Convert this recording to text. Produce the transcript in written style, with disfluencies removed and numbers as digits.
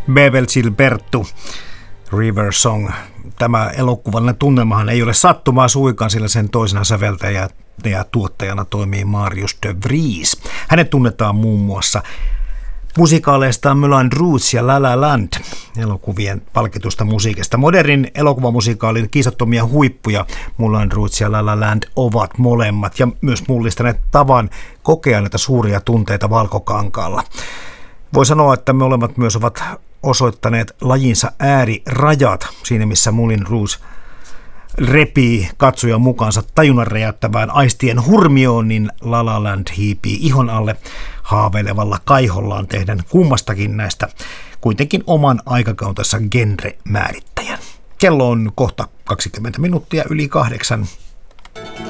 Bevel Gilberto, River Song. Tämä elokuvallinen tunnelmahan ei ole sattumaa suinkaan, sillä sen toisena säveltäjä ja tuottajana toimii Marius de Vries. Hänet tunnetaan muun muassa musikaaleistaan Moulin Rouge ja La La Land, elokuvien palkitusta musiikista. Modernin elokuvamusikaalin kiistattomia huippuja Moulin Rouge ja La La Land ovat molemmat ja myös mullistaneet tavan kokea näitä suuria tunteita valkokankaalla. Voi sanoa, että molemmat myös ovat osoittaneet lajinsa äärirajat siinä, missä Moulin Rouge repii katsojan mukaansa tajunnan räjäyttävään aistien hurmioon, niin La La Land hiipii ihon alle haaveilevalla kaihollaan tehden kummastakin näistä kuitenkin oman aikakautensa genre-määrittäjän. Kello on kohta 20 minuuttia yli 8.